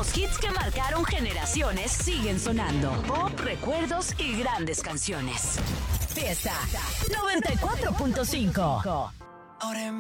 Los hits que marcaron generaciones siguen sonando. Pop, recuerdos y grandes canciones. Fiesta 94.5. Ahora